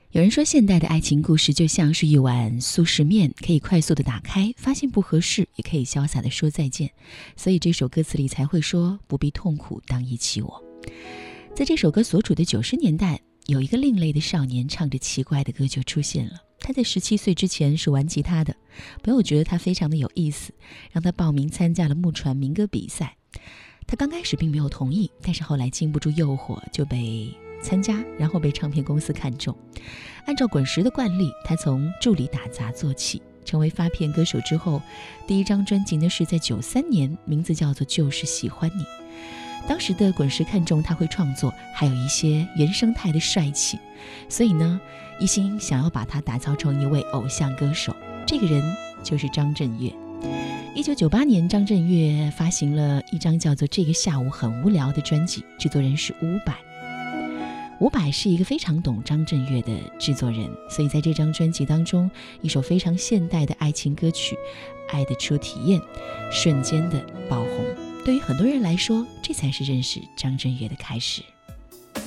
有人说现代的爱情故事就像是一碗速食面，可以快速的打开，发现不合适也可以潇洒的说再见，所以这首歌词里才会说不必痛苦当忆起我。在这首歌所处的90年代，有一个另类的少年唱着奇怪的歌就出现了。他在17岁之前是玩吉他的，朋友觉得他非常的有意思，让他报名参加了木船民歌比赛。他刚开始并没有同意，但是后来经不住诱惑就被参加，然后被唱片公司看中。按照滚石的惯例，他从助理打杂做起，成为发片歌手之后，第一张专辑呢是在93年，名字叫做《就是喜欢你》。当时的滚石看中他会创作，还有一些原生态的帅气，所以呢，一心想要把他打造成一位偶像歌手。这个人就是张震岳。1998年，张震岳发行了一张叫做《这个下午很无聊》的专辑，制作人是伍佰。伍佰是一个非常懂张震岳的制作人，所以在这张专辑当中，一首非常现代的爱情歌曲《爱的初体验》瞬间的爆红。对于很多人来说，这才是认识张震岳的开始。